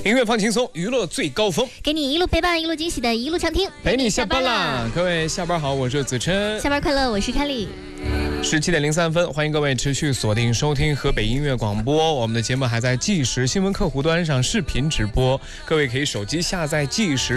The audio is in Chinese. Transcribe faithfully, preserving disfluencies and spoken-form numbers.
音乐放轻松，娱乐最高峰， 给你一路陪伴，一路惊喜的一路畅听， 陪你下班啦！各位下班好，我是子琛， 下班快乐，我是查理。 十七点零三分，欢迎各位持续锁定收听河北音乐广播。我们的节目还在计时新闻客户端上视频直播，各位可以手机下载计时